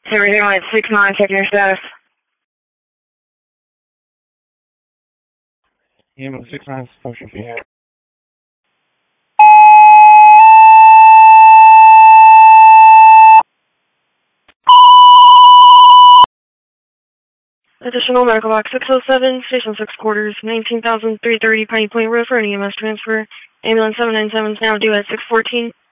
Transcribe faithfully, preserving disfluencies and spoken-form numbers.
Everything at six nine, checking your status. Yeah, six nine, social feed. Additional medical box six oh seven, station six quarters, nineteen thousand three hundred thirty Piney Point Road for an E M S transfer. Ambulance seven nine seven is now due at six fourteen.